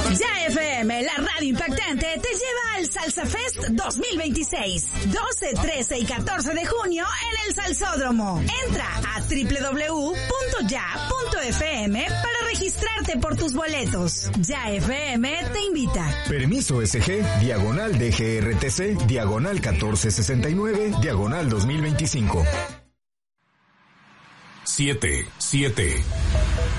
Ya FM, la radio impactante, te lleva al Salsa Fest 2026. 12, 13 y 14 de junio en el Salsódromo. Entra a www.ya.fm para registrarte por tus boletos. Ya FM te invita. Permiso SG, diagonal DGRTC, diagonal 1469, diagonal 2025. 7.